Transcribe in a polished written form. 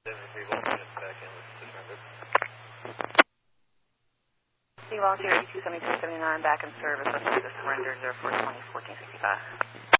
73 Volunteer back in with surrender. C Volunteer 827279 back in service. Let's do the surrender 0420 1465.